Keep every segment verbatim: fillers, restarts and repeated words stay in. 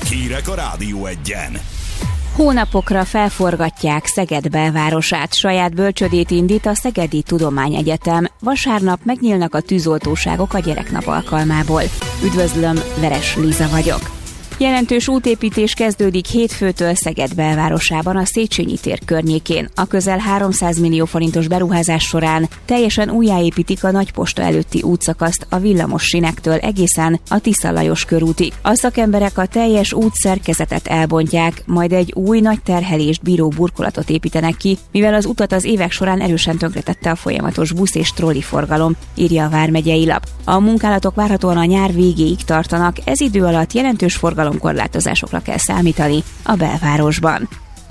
Hírek a Rádió Egyen. Hónapokra felforgatják Szeged belvárosát. Saját bölcsödét indít a Szegedi Tudományegyetem. Vasárnap megnyílnak a tűzoltóságok a gyereknap alkalmából. Üdvözlöm, Veres Liza vagyok. Jelentős útépítés kezdődik hétfőtől Szeged belvárosában a Széchenyi tér környékén. A közel háromszáz millió forintos beruházás során teljesen újjáépítik a Nagyposta előtti útszakaszt a villamos sinektől egészen a Tisza Lajos körútig. A szakemberek a teljes útszerkezetet elbontják, majd egy új nagy terhelést bíró burkolatot építenek ki, mivel az utat az évek során erősen tönkretette a folyamatos busz és trolli forgalom, írja a vármegyei lap. A munkálatok várhatóan a nyár végéig tartanak, ez idő alatt jelentős forgalom korlátozásokra kell számítani a belvárosban.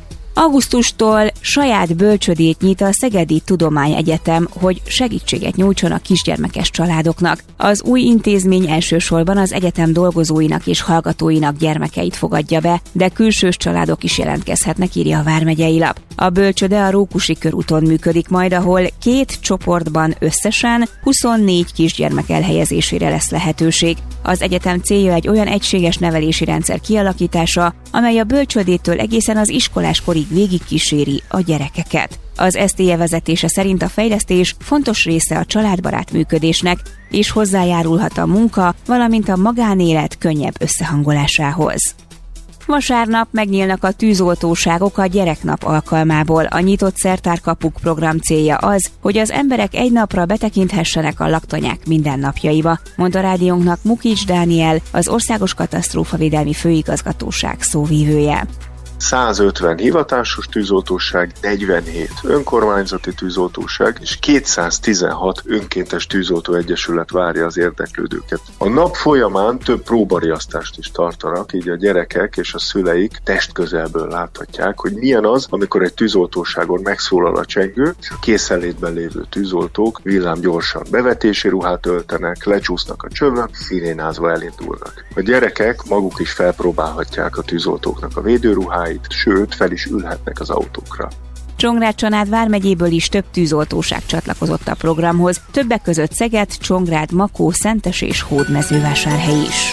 Augusztustól saját bölcsödét nyit a Szegedi Tudományegyetem, hogy segítséget nyújtson a kisgyermekes családoknak. Az új intézmény elsősorban az egyetem dolgozóinak és hallgatóinak gyermekeit fogadja be, de külsős családok is jelentkezhetnek, írja a vármegyei lap. A bölcsöde a Rókusi körúton működik majd, ahol két csoportban összesen huszonnégy kisgyermek elhelyezésére lesz lehetőség. Az egyetem célja egy olyan egységes nevelési rendszer kialakítása, amely a bölcsödétől egészen az iskolás korig végigkíséri a gyerekeket. Az es té e vezetése szerint a fejlesztés fontos része a családbarát működésnek, és hozzájárulhat a munka, valamint a magánélet könnyebb összehangolásához. Vasárnap megnyílnak a tűzoltóságok a gyereknap alkalmából. A nyitott szertárkapuk program célja az, hogy az emberek egy napra betekinthessenek a laktanyák mindennapjaiba, mondta rádiónknak Mukics Dániel, az Országos Katasztrófavédelmi Főigazgatóság szóvívője. százötven hivatásos tűzoltóság, negyvenhét önkormányzati tűzoltóság és kétszáztizenhat önkéntes tűzoltóegyesület várja az érdeklődőket. A nap folyamán több próbariasztást is tartanak, így a gyerekek és a szüleik testközelből láthatják, hogy milyen az, amikor egy tűzoltóságon megszólal a csengő, és a készenlétben lévő tűzoltók villámgyorsan bevetési ruhát öltenek, lecsúsznak a csövön, szirénázva elindulnak. A gyerekek maguk is felpróbálhatják a tűzoltóknak a védőruháit, sőt, fel is ülhetnek az autókra. Csongrád-Csanád vármegyéből is több tűzoltóság csatlakozott a programhoz, többek között Szeged, Csongrád, Makó, Szentes és Hódmezővásárhely is.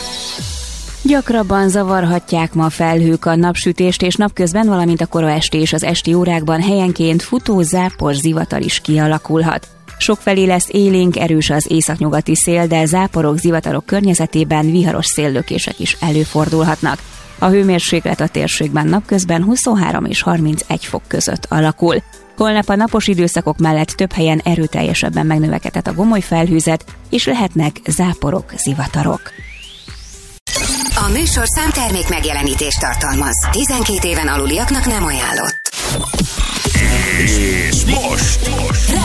Gyakrabban zavarhatják ma felhők a napsütést, és napközben, valamint a kora esti és az esti órákban helyenként futó zápor zivatar is kialakulhat. Sokfelé lesz élénk, erős az északnyugati szél, de záporok, zivatarok környezetében viharos széllökések is előfordulhatnak. A hőmérséklet a térségben napközben huszonhárom és harmincegy fok között alakul. Holnap a napos időszakok mellett több helyen erőteljesebben megnövekedett a gomoly felhőzet, és lehetnek záporok, zivatarok. A műsor számtermék megjelenítést tartalmaz. tizenkét éven aluliaknak nem ajánlott. És most, most.